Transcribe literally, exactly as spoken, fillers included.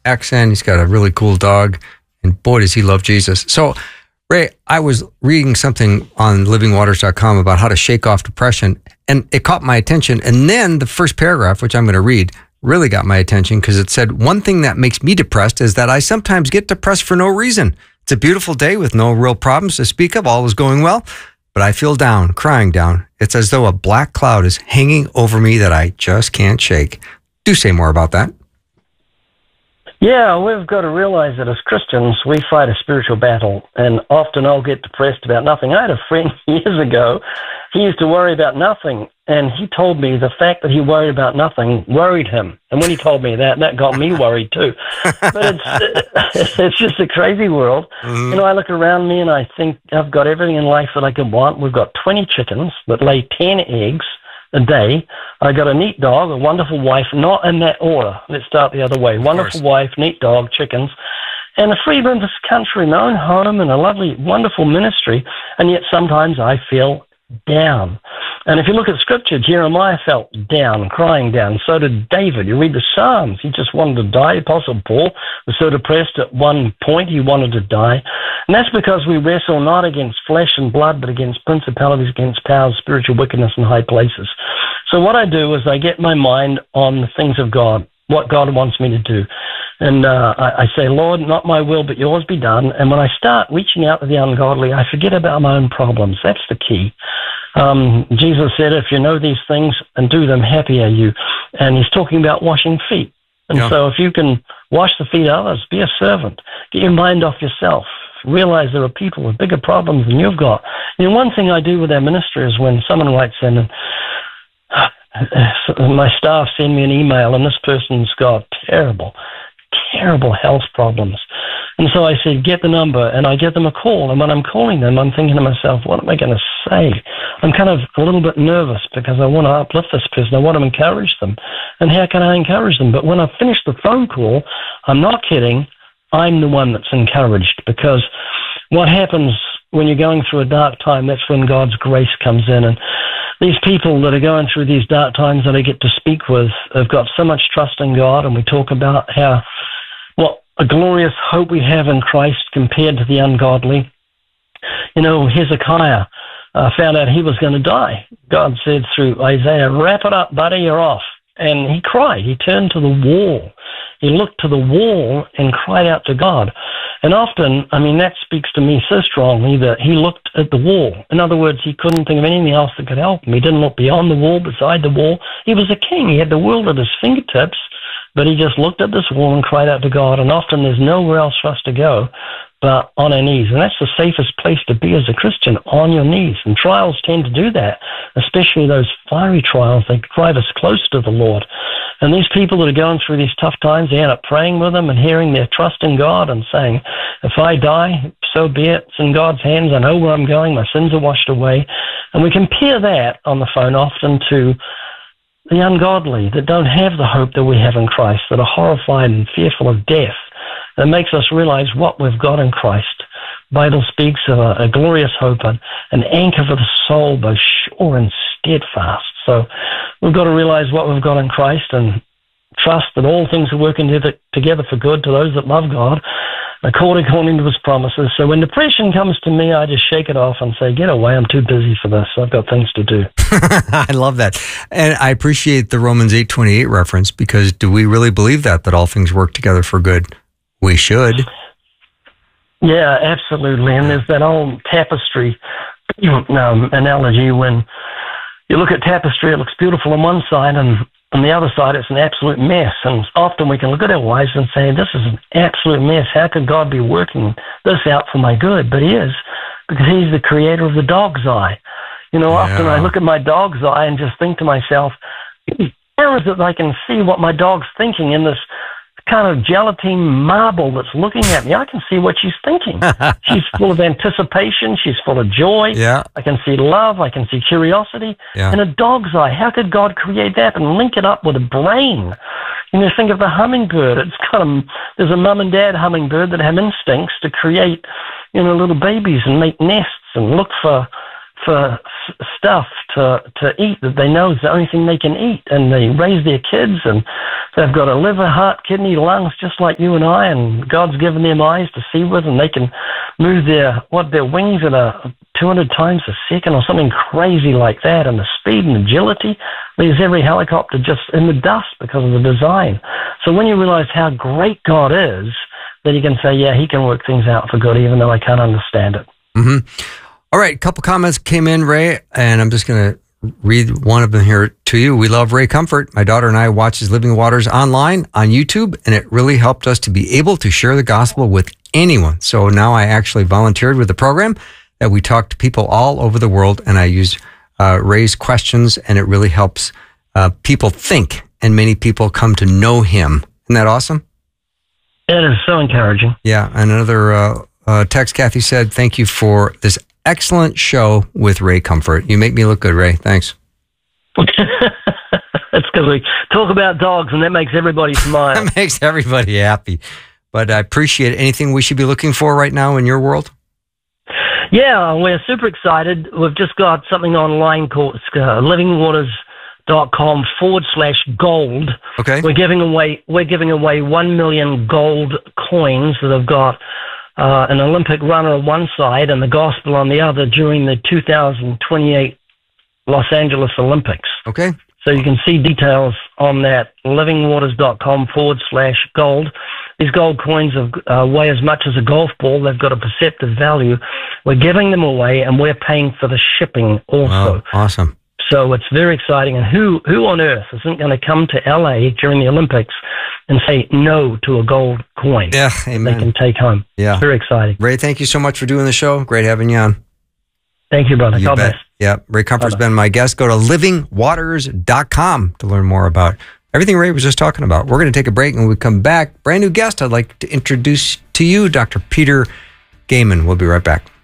accent. He's got a really cool dog. And boy, does he love Jesus. So, Ray, I was reading something on living waters dot com about how to shake off depression, and it caught my attention. And then the first paragraph, which I'm going to read, really got my attention because it said, one thing that makes me depressed is that I sometimes get depressed for no reason. It's a beautiful day with no real problems to speak of. All is going well, but I feel down, crying down. It's as though a black cloud is hanging over me that I just can't shake. Do say more about that. Yeah, we've got to realize that as Christians, we fight a spiritual battle, and often I'll get depressed about nothing. I had a friend years ago, he used to worry about nothing, and he told me the fact that he worried about nothing worried him. And when he told me that, that got me worried too. But it's, it's just a crazy world. Mm-hmm. You know, I look around me and I think I've got everything in life that I could want. We've got twenty chickens that lay ten eggs a day. I got a neat dog, a wonderful wife, not in that order. Let's start the other way. Wonderful wife, neat dog, chickens, and a freedom of this country, my own home, and a lovely, wonderful ministry. And yet sometimes I feel down. And if you look at Scripture, Jeremiah felt down, crying down. So did David. You read the Psalms. He just wanted to die. Apostle Paul was so depressed at one point he wanted to die. And that's because we wrestle not against flesh and blood, but against principalities, against powers, spiritual wickedness in high places. So what I do is I get my mind on the things of God, what God wants me to do. And uh, I, I say, Lord, not my will, but yours be done. And when I start reaching out to the ungodly, I forget about my own problems. That's the key. Um, Jesus said, if you know these things and do them, happy are you. And he's talking about washing feet. And yeah. So if you can wash the feet of others, be a servant. Get your mind off yourself. Realize there are people with bigger problems than you've got. You know, one thing I do with our ministry is when someone writes in, and my staff send me an email, and this person's got terrible, terrible health problems. And so I said, get the number, and I give them a call. And when I'm calling them, I'm thinking to myself, what am I going to say? I'm kind of a little bit nervous because I want to uplift this person. I want to encourage them. And how can I encourage them? But when I finish the phone call, I'm not kidding, I'm the one that's encouraged, because what happens when you're going through a dark time, that's when God's grace comes in. And these people that are going through these dark times that I get to speak with have got so much trust in God, and we talk about how what a glorious hope we have in Christ compared to the ungodly. You know, Hezekiah uh, found out he was going to die. God said through Isaiah, wrap it up, buddy, you're off. And he cried. He turned to the wall. He looked to the wall and cried out to God. And often, I mean, that speaks to me so strongly that he looked at the wall. In other words, he couldn't think of anything else that could help him. He didn't look beyond the wall, beside the wall. He was a king. He had the world at his fingertips, but he just looked at this wall and cried out to God. And often there's nowhere else for us to go but on our knees. And that's the safest place to be as a Christian, on your knees. And trials tend to do that, especially those fiery trials. They drive us close to the Lord. And these people that are going through these tough times, they end up praying with them and hearing their trust in God and saying, if I die, so be it. It's in God's hands. I know where I'm going. My sins are washed away. And we compare that on the phone often to the ungodly that don't have the hope that we have in Christ, that are horrified and fearful of death. It makes us realize what we've got in Christ. The Bible speaks of a, a glorious hope, an, an anchor for the soul, both sure and steadfast. So we've got to realize what we've got in Christ and trust that all things are working together for good to those that love God, according, according to his promises. So when depression comes to me, I just shake it off and say, get away, I'm too busy for this. I've got things to do. I love that. And I appreciate the Romans eight twenty-eight reference, because do we really believe that, that all things work together for good? We should. Yeah, absolutely. And there's that old tapestry um, analogy. When you look at tapestry, it looks beautiful on one side, and on the other side, it's an absolute mess. And often we can look at our lives and say, this is an absolute mess. How could God be working this out for my good? But he is, because he's the creator of the dog's eye. You know, yeah. Often I look at my dog's eye and just think to myself, how is it I can see what my dog's thinking in this kind of gelatine marble that's looking at me? I can see what she's thinking. She's full of anticipation. She's full of joy. Yeah. I can see love. I can see curiosity. Yeah. And a dog's eye, how could God create that and link it up with a brain? You know, think of the hummingbird. It's kind of, there's a mum and dad hummingbird that have instincts to create, you know, little babies and make nests and look for, for s- stuff to to eat that they know is the only thing they can eat, and they raise their kids, and they've got a liver, heart, kidney, lungs, just like you and I, and God's given them eyes to see with, and they can move their what their wings at a two hundred times a second or something crazy like that, and the speed and agility leaves every helicopter just in the dust because of the design. So when you realize how great God is, then you can say, yeah, he can work things out for good, even though I can't understand it. Mm-hmm. All right, a couple comments came in, Ray, and I'm just going to read one of them here to you. We love Ray Comfort. My daughter and I watch his Living Waters online on YouTube, and it really helped us to be able to share the gospel with anyone. So now I actually volunteered with the program that we talk to people all over the world, and I use uh, Ray's questions, and it really helps uh, people think, and many people come to know him. Isn't that awesome? It is so encouraging. Yeah, and another uh, uh, text, Kathy said, thank you for this excellent show with Ray Comfort. You make me look good, Ray. Thanks. That's because we talk about dogs, and that makes everybody smile. That makes everybody happy. But I appreciate it. Anything we should be looking for right now in your world? Yeah, we're super excited. We've just got something online called uh, livingwaters.com forward slash gold. Okay. We're giving away we're giving away one million gold coins that have got uh, an Olympic runner on one side and the gospel on the other during the two thousand twenty-eight Los Angeles Olympics. Okay. So you can see details on that, livingwaters.com forward slash gold. These gold coins have, uh, weigh as much as a golf ball. They've got a perceptive value. We're giving them away, and we're paying for the shipping also. Oh, awesome. So it's very exciting. And who, who on earth isn't going to come to L A during the Olympics and say no to a gold coin Yeah, amen. they can take home? Yeah. It's very exciting. Ray, thank you so much for doing the show. Great having you on. Thank you, brother. You God bet. bless. Yeah, Ray Comfort's Bye-bye. been my guest. Go to living waters dot com to learn more about everything Ray was just talking about. We're going to take a break, and when we come back, brand new guest I'd like to introduce to you, Doctor Peter Goeman. We'll be right back.